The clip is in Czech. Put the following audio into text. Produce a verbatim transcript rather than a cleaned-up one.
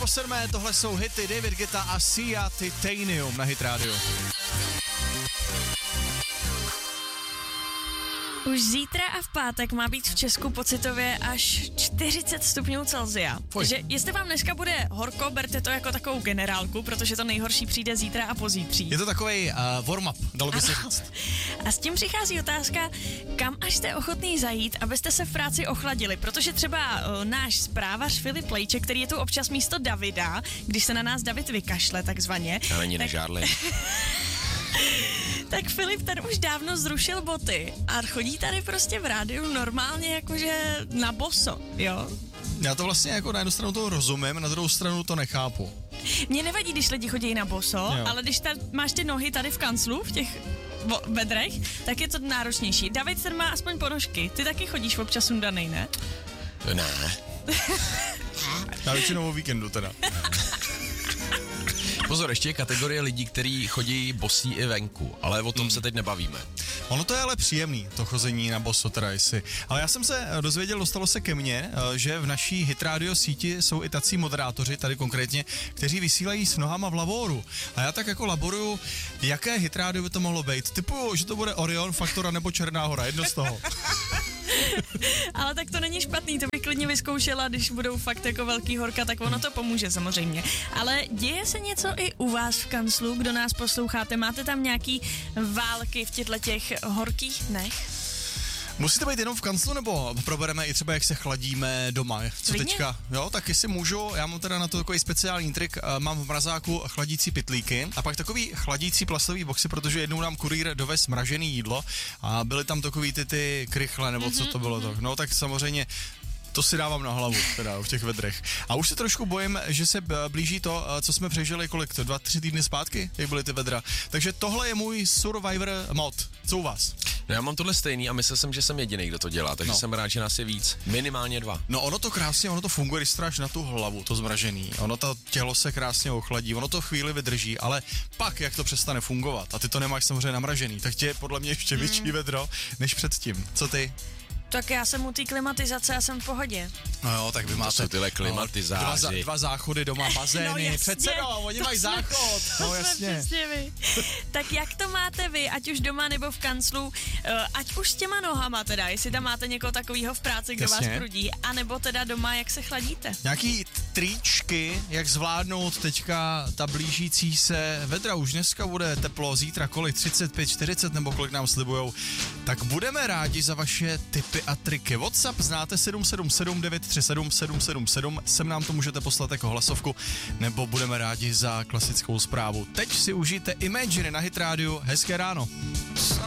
sedmé, tohle jsou hity David Guetta a Sia Titanium na Hit Radio. Už zítra a v pátek má být v Česku pocitově až čtyřicet stupňů Celsia. Fuj. Takže jestli vám dneska bude horko, berte to jako takovou generálku, protože to nejhorší přijde zítra a pozítří. Je to takovej uh, warm-up, dalo by se říct. A s tím přichází otázka, kam až jste ochotný zajít, abyste se v práci ochladili, protože třeba uh, náš zprávař Filip Lejček, který je tu občas místo Davida, když se na nás David vykašle takzvaně. Ale není tak... nežádlej. Tak Filip ten už dávno zrušil boty a chodí tady prostě v rádiu normálně jakože na boso, jo? Já to vlastně jako na jednu stranu toho rozumím, na druhou stranu to nechápu. Mně nevadí, když lidi chodí na boso, jo. Ale když ta, máš ty nohy tady v kanclu, v těch vo, bedrech, tak je to náročnější. David ten má aspoň ponožky, ty taky chodíš občas sundanej, ne? Ne. Já většinou o víkendu teda. Pozor, ještě je kategorie lidí, kteří chodí bosí i venku, ale o tom hmm. se teď nebavíme. Ono to je ale příjemný, to chození na boso teda jestli. Ale já jsem se dozvěděl, dostalo se ke mně, že v naší Hit Radio síti jsou i tací moderátoři, tady konkrétně, kteří vysílají s nohama v lavoru. A já tak jako laboruju, jaké Hit Radio by to mohlo být. Typuju, že to bude Orion, Faktora nebo Černá Hora, jedno z toho. Ale tak to není špatný, to bych klidně vyzkoušela, když budou fakt jako velký horka, tak ono to pomůže samozřejmě. Ale děje se něco i u vás v kanclu, kdo nás posloucháte? Máte tam nějaký války v těchto těch horkých dnech? Musíte být jenom v kanclu, nebo probereme i třeba, jak se chladíme doma? Co Vidně? teďka? Jo, tak jestli můžu, já mám teda na to takový speciální trik, mám v mrazáku chladící pytlíky a pak takový chladící plastový boxy, protože jednou nám kurýr dovez mražený jídlo a byly tam takový ty, ty krychle, nebo co to bylo to. No tak samozřejmě to si dávám na hlavu, teda v těch vedrech. A už se trošku bojím, že se blíží to, co jsme přežili kolik to, dva, tři týdny zpátky, jak byly ty vedra. Takže tohle je můj Survivor mod. Co u vás? No já mám tohle stejný a myslel jsem, že jsem jediný, kdo to dělá, takže no. jsem rád, že nás je víc. Minimálně dva. No ono to krásně, ono to funguje, když stráš na tu hlavu, to zmražený. Ono to tělo se krásně ochladí, ono to chvíli vydrží, ale pak, jak to přestane fungovat a ty to nemáš samozřejmě namražený, tak tě je podle mě ještě větší mm. vedro, než předtím. Co ty? Tak já jsem u té klimatizace a jsem v pohodě. No jo, tak vy máte... To jsou tyhle klimatizáři. No, dva, dva záchody doma, bazény, no jasně, přece no, oni mají záchod. To No jasně. vy. Tak jak to máte vy, ať už doma nebo v kanclu, ať už s těma nohama teda, jestli tam máte někoho takového v práci, kdo jasně. vás prudí, anebo teda doma, jak se chladíte? Nějaký tričky, jak zvládnout teďka ta blížící se vedra. Už dneska bude teplo, zítra kolik, třicet pět, čtyřicet nebo kolik nám slibujou. Tak budeme rádi za vaše tipy a triky. WhatsApp znáte sedm sedm sedm devět tři sedm sedm sedm sedm, sem nám to můžete poslat jako hlasovku, nebo budeme rádi za klasickou zprávu. Teď si užijte Imagine na Hit Radio. Hezké ráno.